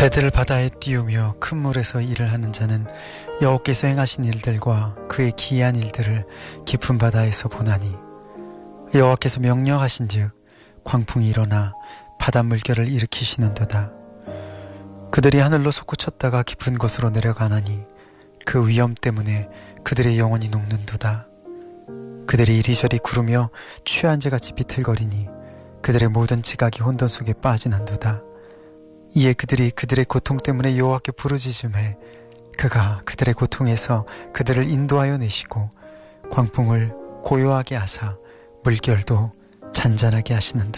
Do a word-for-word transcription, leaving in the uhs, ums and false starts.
배들을 바다에 띄우며 큰 물에서 일을 하는 자는 여호와께서 행하신 일들과 그의 기이한 일들을 깊은 바다에서 보나니, 여호와께서 명령하신즉 광풍이 일어나 바다 물결을 일으키시는도다. 그들이 하늘로 솟구쳤다가 깊은 곳으로 내려가나니 그 위험 때문에 그들의 영혼이 녹는도다. 그들이 이리저리 구르며 취한 자같이 비틀거리니 그들의 모든 지각이 혼돈 속에 빠지는도다. 이에 그들이 그들의 고통 때문에 여호와께 부르짖음해 그가 그들의 고통에서 그들을 인도하여 내시고 광풍을 고요하게 하사 물결도 잔잔하게 하시는도다.